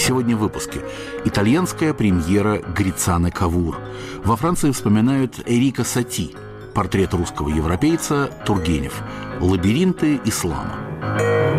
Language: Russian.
Сегодня в выпуске. Итальянская премьера Грицаны Кавур. Во Франции вспоминают Эрика Сати. Портрет русского европейца Тургенев. Лабиринты ислама.